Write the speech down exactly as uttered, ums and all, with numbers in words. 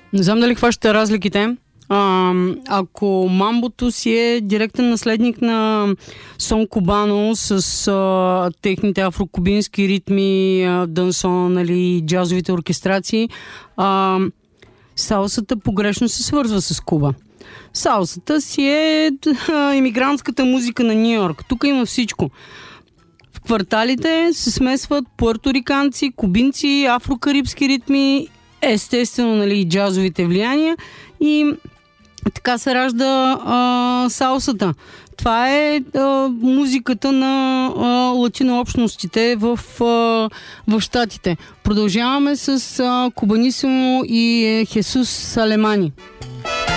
Не знам дали хващате разликите. А, ако мамбото си е директен наследник на сон кубано с а, техните афрокубински ритми, а, дансон, нали, джазовите оркестрации, а, салсата погрешно се свързва с Куба. Салсата си е а, имигрантската музика на Ню Йорк. Тук има всичко. В кварталите се смесват пуерториканци, кубинци, афрокарибски ритми, естествено, нали, джазовите влияния и така се ражда а, салсата. Това е а, музиката на а, латинообщностите в, а, в щатите. Продължаваме с а, Кубанисимо и Хесус Салемани.